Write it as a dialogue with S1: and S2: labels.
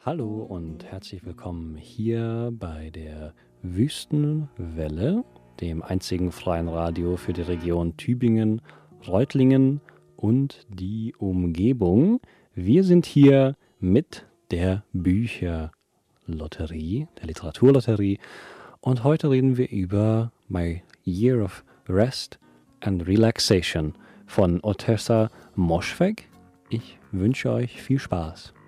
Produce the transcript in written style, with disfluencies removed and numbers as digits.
S1: Hallo und herzlich willkommen hier bei der Wüstenwelle, dem einzigen freien Radio für die Region Tübingen, Reutlingen und die Umgebung. Wir sind hier mit der Bücherlotterie, der Literaturlotterie, und heute reden wir über My Year of Rest and Relaxation von Ottessa Moschweg. Ich wünsche euch viel Spaß.